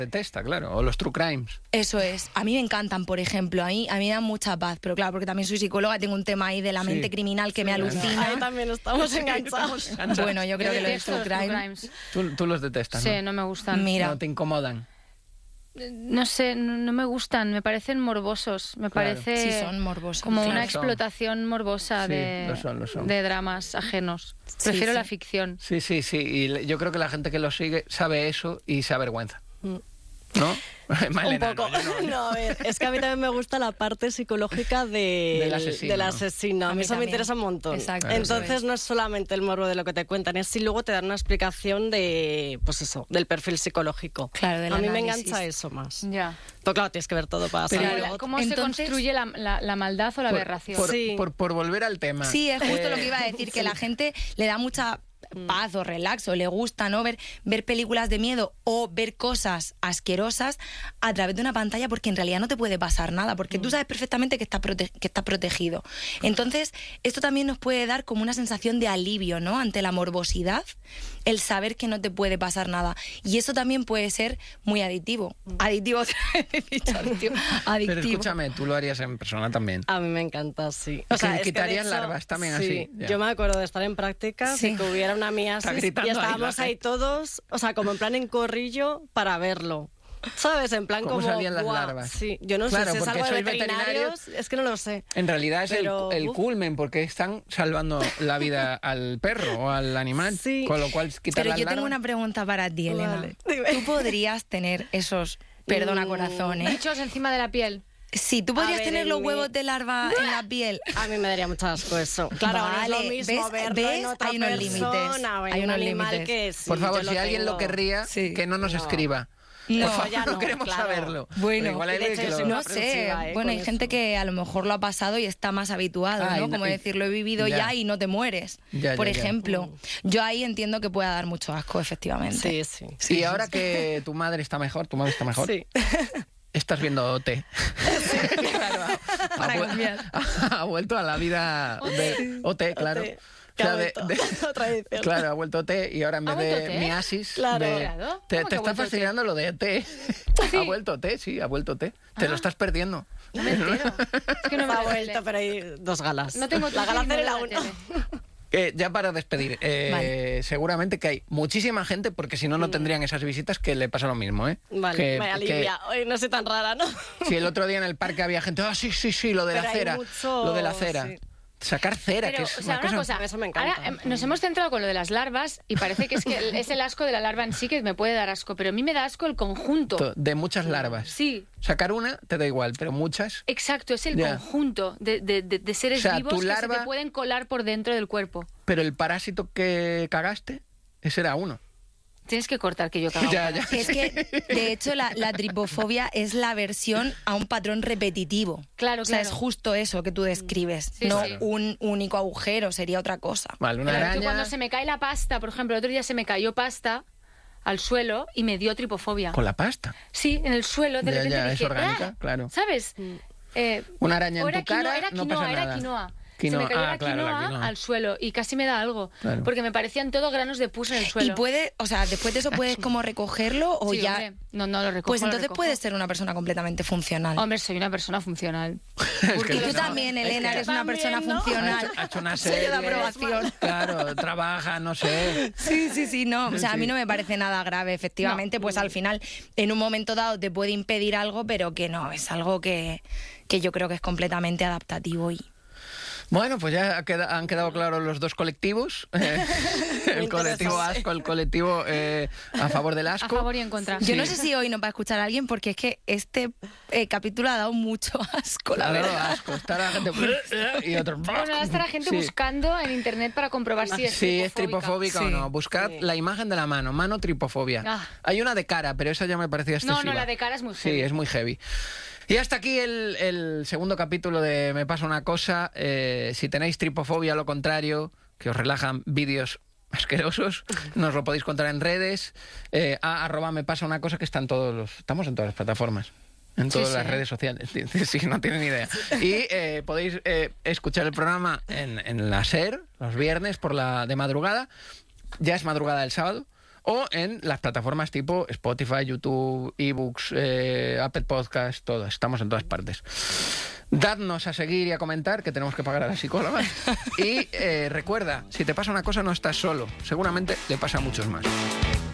detesta, claro, o los true crimes. Eso es. A mí me encantan, por ejemplo. A mí me dan mucha paz, pero claro, porque también soy psicóloga, tengo un tema ahí de la mente criminal que me alucina. Ahí también estamos enganchados. Bueno, yo creo que los true crimes... Tú los detestas, ¿no? Sí, no me gustan. Mira. No te incomodan. No sé, no me gustan, me parecen morbosos, me parece Sí, son morbosos. como Sí, una lo son. explotación morbosa Sí, lo son. de dramas ajenos. Prefiero la ficción. Sí. Y yo creo que la gente que lo sigue sabe eso y se avergüenza. ¿No? Malena, Un poco. no, yo no. No, a ver, es que a mí también me gusta la parte psicológica Del asesino, del ¿no? asesino. A mí eso me también. interesa un montón. Exacto, Entonces eso es. no es solamente el morbo de lo que te cuentan, es si luego te dan una explicación de, pues eso, del perfil psicológico. Claro, del A mí me análisis. engancha eso más. Ya. Pero claro, tienes que ver todo para Pero saber. Claro, ¿cómo se Entonces- construye la maldad o la aberración? Sí. Por volver al tema. Sí, es justo lo que iba a decir, que la gente le da mucha paz o relax o le gusta, ¿no? Ver películas de miedo o ver cosas asquerosas a través de una pantalla, porque en realidad no te puede pasar nada, porque tú sabes perfectamente que estás protegido. Entonces, esto también nos puede dar como una sensación de alivio, ¿no? Ante la morbosidad, el saber que no te puede pasar nada. Y eso también puede ser muy adictivo. Adictivo, he dicho adictivo. Pero Adictivo. escúchame, tú lo harías en persona también. A mí me encanta, sí. Que es que de quitarías hecho, larvas también sí, así, ya. Yo me acuerdo de estar en prácticas Sí. y que hubiera una Está miasis gritando y ahí la estábamos ahí gente. todos, o sea, como en plan en corrillo para verlo. ¿Sabes? En plan ¿Cómo como... salían las ¡guau! larvas? Sí, yo no Claro, sé si es porque algo de sois veterinarios, es que no lo sé. En realidad es Pero, el uf. culmen, porque están salvando la vida al perro o al animal. Sí. Con lo cual, quitar Pero las yo tengo larvas- una pregunta para ti, Elena. Vale. Dime. ¿Tú podrías tener esos, perdona corazón, Bichos encima de la piel. Sí, tú podrías ver, tener en los mi- huevos de larva en la piel. A mí me daría mucho asco eso. Claro, no es lo Vale, mismo ¿ves? verlo ¿Ves? en otra Hay unos persona límites. o en Hay un unos animal límites. que sí, Por favor, yo si lo alguien tengo. lo querría, Sí. que no nos No. escriba. No. Por favor, ya no no, queremos claro. saberlo. Bueno, Pero igual hay de alguien hecho, que yo lo- soy una No sé, aprensiva, bueno, hay con gente eso. que a lo mejor lo ha pasado y está más habituado, Ah, ¿no? y- Como decir, lo he vivido ya. ya y no te mueres. Ya, Por ya, ya. ejemplo, yo ahí entiendo que pueda dar mucho asco, efectivamente. Sí, sí. Y ahora que tu madre está mejor, Sí. estás viendo OT. Claro, Para vu- cambiar. ha vuelto a la vida de OT, claro. OT, O que sea, ha vuelto. Otra edición. Claro, ha vuelto OT y ahora en ¿Ha vez vuelto de OT? miasis... Claro. de- Claro. Te ¿Cómo que ha está vuelto OT? fascinando lo de OT. Ha vuelto OT, sí, ha vuelto OT. Te lo estás perdiendo. No me entero. Es que no me Ha veo la vuelto, tele. pero hay dos galas. No tengo la tele gala y no 0 y la veo la 1. tele. Ya para despedir, Vale. seguramente que hay muchísima gente, porque si no, no tendrían esas visitas, que le pasa lo mismo, ¿eh? Vale, Que- me alivia. Hoy no soy tan rara, ¿no? Si el otro día en el parque había gente, sí, lo de Pero la hay cera, mucho- lo de la cera. sí. Sacar cera, Pero, que es o sea, una cosa, Eso me encanta. ahora nos hemos centrado con lo de las larvas y parece que es el asco de la larva en sí que me puede dar asco, pero a mí me da asco el conjunto. de muchas larvas. Sí, Sacar una te da igual, pero muchas... exacto, es el Ya. conjunto de seres O sea, vivos tu que se larva- te pueden colar por dentro del cuerpo. Pero el parásito que cagaste, ese era uno. Tienes que cortar que yo cago. Ya. Es que, de hecho, la tripofobia es la versión a un patrón repetitivo. Claro, O sea, claro. es justo eso que tú describes. Sí, no sí. un único agujero, sería otra cosa. Vale, una Claro, que araña... cuando se me cae la pasta, por ejemplo, el otro día se me cayó pasta al suelo y me dio tripofobia. Con la pasta. Sí, en el suelo, de Ya, repente ya, es dije, orgánica, "Ah", claro. ¿sabes? Una araña o en era tu cara, era no quinoa, pasa era nada. quinoa. Quinoa, Se me cayó ah, la, claro, la quinoa quinoa. al suelo y casi me da algo. Claro. Porque me parecían todo granos de pus en el suelo. Y puede, o sea, después de eso puedes como recogerlo o Sí, ya... hombre. No lo recojo. Pues lo entonces recojo. puedes ser una persona completamente funcional. Hombre, soy una persona funcional. que y tú no, también, Elena, eres una También, persona ¿no? funcional. Ha hecho una Sello de serie. aprobación. Claro, trabaja, no sé. Sí, no. O sea, a mí Sí. no me parece nada grave, efectivamente. Pues al final, en un momento dado, te puede impedir algo, pero que no, es algo que yo creo que es completamente adaptativo y... Bueno, pues ya han quedado claros los dos colectivos. El colectivo asco, el colectivo a favor del A asco. favor y en contra. Yo no sé si hoy nos va a escuchar alguien porque es que este capítulo ha dado mucho asco, la Ha dado verdad. asco. Está la gente... y otros... Bueno, ahora está la gente Sí. buscando en internet para comprobar si es Sí, es tripofóbica o Sí. no. Buscad la imagen de la mano tripofobia. Ah. Hay una de cara, pero esa ya me parecía excesiva. No, la de cara es muy Sí, heavy. es muy heavy. Y hasta aquí el segundo capítulo de Me pasa una cosa. Si tenéis tripofobia, lo contrario, que os relajan vídeos asquerosos, nos lo podéis contar en redes. @ me pasa una cosa, que estamos en todas las plataformas. En todas Sí, las sí. redes sociales. Sí, no tienen ni idea. Y podéis escuchar el programa en la SER, los viernes de madrugada. Ya es madrugada del sábado. o en las plataformas tipo Spotify, YouTube, eBooks, Apple Podcast, todas. Estamos en todas partes. Dadnos a seguir y a comentar, que tenemos que pagar a la psicóloga. Y recuerda, si te pasa una cosa no estás solo. Seguramente le pasa a muchos más.